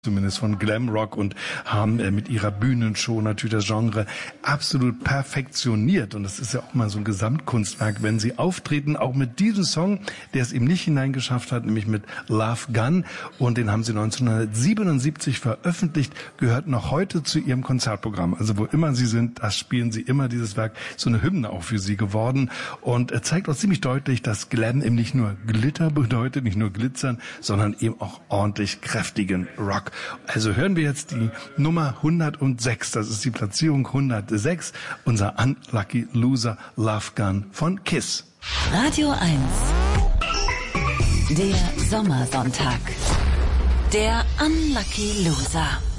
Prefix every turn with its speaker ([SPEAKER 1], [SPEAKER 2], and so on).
[SPEAKER 1] zumindest von Glamrock, und haben mit ihrer Bühnenshow natürlich das Genre absolut perfektioniert. Und das ist ja auch mal so ein Gesamtkunstwerk, wenn sie auftreten, auch mit diesem Song, der es eben nicht hineingeschafft hat, nämlich mit Love Gun. Und den haben sie 1977 veröffentlicht, gehört noch heute zu ihrem Konzertprogramm. Also wo immer sie sind, das spielen sie immer, dieses Werk. So eine Hymne auch für sie geworden. Und er zeigt auch ziemlich deutlich, dass Glam eben nicht nur Glitter bedeutet, nicht nur glitzern, sondern eben auch ordentlich kräftigen Rock. Also hören wir jetzt die Nummer 106, das ist die Platzierung 106, unser Unlucky Loser Love Gun von KISS.
[SPEAKER 2] Radio 1, der Sommersonntag, der Unlucky Loser.